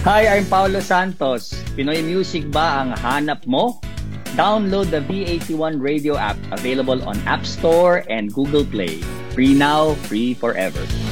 Hi, I'm Paulo Santos. Pinoy music ba ang hanap mo? Download the V81 radio app available on App Store and Google Play. Free now, free forever.